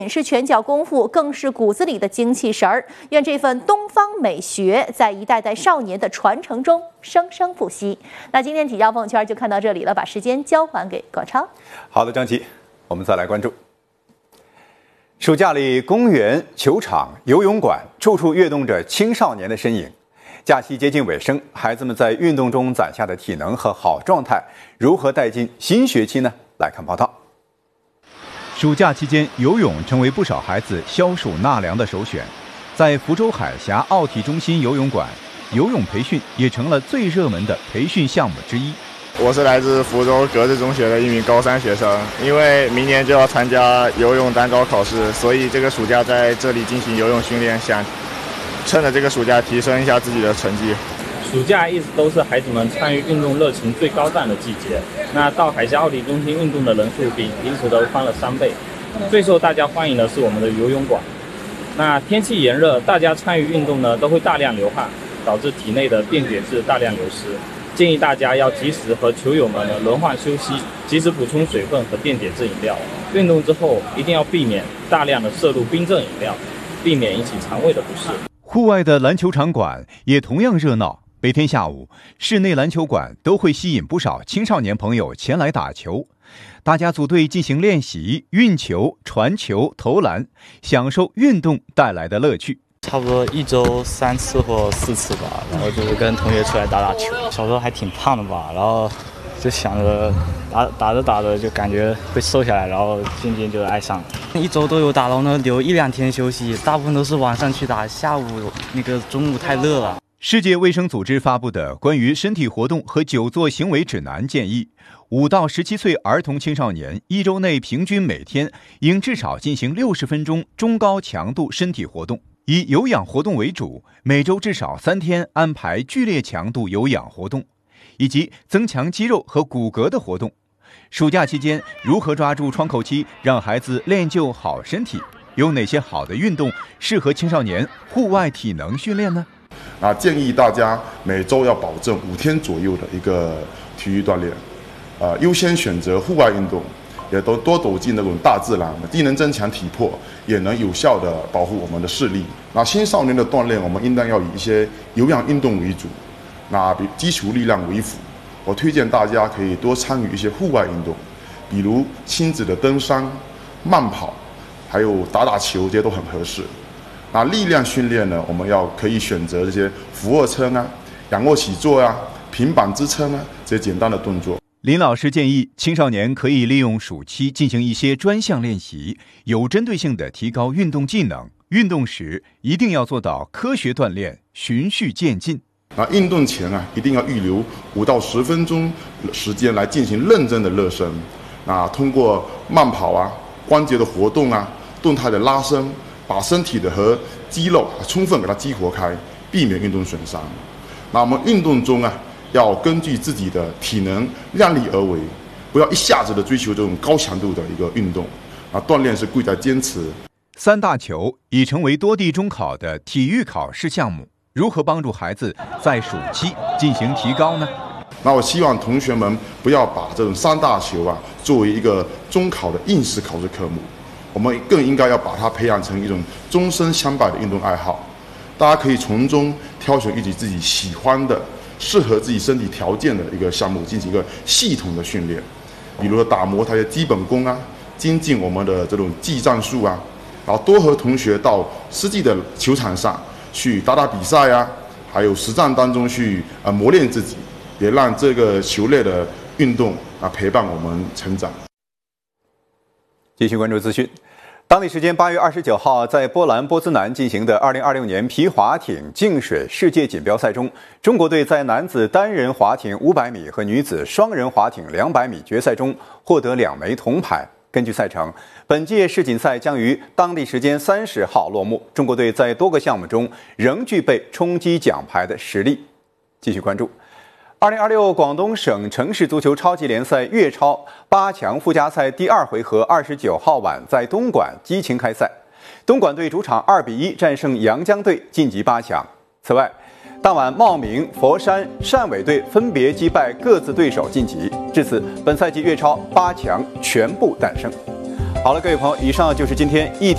是拳脚功夫，更是骨子里的精气神儿。愿这份东方美学在一代代少年的传承中生生不息。那今天体教朋友圈就看到这里了，把时间交还给广超。 好的，张琪，我们再来关注。暑假里，公园、球场、游泳馆处处跃动着青少年的身影。假期接近尾声，孩子们在运动中攒下的体能和好状态，如何带进新学期呢？来看报道。暑假期间，游泳成为不少孩子消暑纳凉的首选。在福州海峡奥体中心游泳馆，游泳培训也成了最热门的培训项目之一。 我是来自福州格致中学的一名高3学生，因为明年就要参加游泳单招考试，所以这个暑假在这里进行游泳训练，想趁着这个暑假提升一下自己的成绩。 暑假一直都是孩子们参与运动热情最高涨的季节，那到海峡奥体中心运动的人数比平时都翻了3倍。最受大家欢迎的是我们的游泳馆。那天气炎热，大家参与运动呢都会大量流汗，导致体内的电解质大量流失。建议大家要及时和球友们轮换休息，及时补充水分和电解质饮料。运动之后一定要避免大量的摄入冰镇饮料，避免引起肠胃的不适。 户外的篮球场馆也同样热闹。每天下午，室内篮球馆都会吸引不少青少年朋友前来打球。大家组队进行练习、运球、传球、投篮，享受运动带来的乐趣。 差不多1周3次或4次吧，然后就是跟同学出来打打球。小时候还挺胖的吧，然后就想着打着就感觉会瘦下来，然后渐渐就爱上了。1周都有打，然后呢留1-2天休息，大部分都是晚上去打，下午中午太热了。 世界卫生组织发布的关于身体活动和久坐行为指南建议，5到17岁儿童青少年1周内平均每天应至少进行60分钟中高强度身体活动，以有氧活动为主，每周至少3天安排剧烈强度有氧活动，以及增强肌肉和骨骼的活动。暑假期间，如何抓住窗口期，让孩子练就好身体？有哪些好的运动适合青少年户外体能训练呢？ 建议大家每周要保证5天左右的一个体育锻炼，优先选择户外运动，也都多走进那种大自然，既能增强体魄，也能有效的保护我们的视力。青少年的锻炼，我们应当要以一些有氧运动为主，比基础力量为辅。我推荐大家可以多参与一些户外运动，比如亲子的登山、慢跑，还有打球，这些都很合适。力量训练呢，我们可以选择这些俯卧撑啊、仰卧起坐啊、平板支撑啊这些简单的动作。 林老师建议，青少年可以利用暑期进行一些专项练习，有针对性地提高运动技能。运动时一定要做到科学锻炼，循序渐进。 运动前一定要预留5到10分钟时间来进行认真的热身。通过慢跑啊、关节的活动啊、动态的拉伸，把身体的和肌肉充分给它激活开，避免运动损伤。我们运动中要根据自己的体能量力而为，不要一下子的追求这种高强度的一个运动。锻炼是贵在坚持。 3大球已成为多地中考的体育考试项目，如何帮助孩子在暑期进行提高呢？ 我希望同学们不要把这种3大球作为一个中考的应试考试科目。我们更应该要把它培养成一种终身相伴的运动爱好，大家可以从中挑选一自己喜欢的、适合自己身体条件的一个项目，进行一个系统的训练，比如说打磨它的基本功精进我们的这种技战术然后多和同学到实际的球场上去打比赛还有实战当中去磨练自己，也让这个球类的运动陪伴我们成长。 继续关注资讯。当地时间8月29号，在波兰波兹南进行的2026年皮划艇净水世界锦标赛中，中国队在男子单人划艇500米和女子双人划艇200米决赛中获得2枚铜牌。根据赛程，本届世锦赛将于当地时间30号落幕。中国队在多个项目中仍具备冲击奖牌的实力。继续关注。2026广东省城市足球超级联赛粤超8强附加赛第2回合29号晚在东莞激情开赛，东莞队主场2比1战胜阳江队晋级8强。此外，当晚茂名、佛山、汕尾队分别击败各自对手晋级，至此本赛季粤超8强全部诞生。好了，各位朋友，以上就是今天一